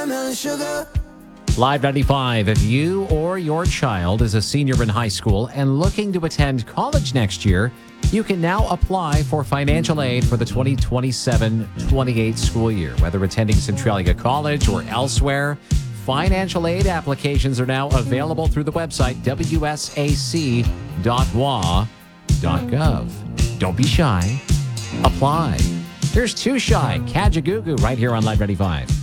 watermelon sugar. Live 95. If you or your child is a senior in high school and looking to attend college next year, you can now apply for financial aid for the 2027-28 school year. Whether attending Centralia College or elsewhere, financial aid applications are now available through the website wsac.wa.gov. Don't be shy. Apply. Here's Too Shy, Kajagoogoo, right here on Live 95.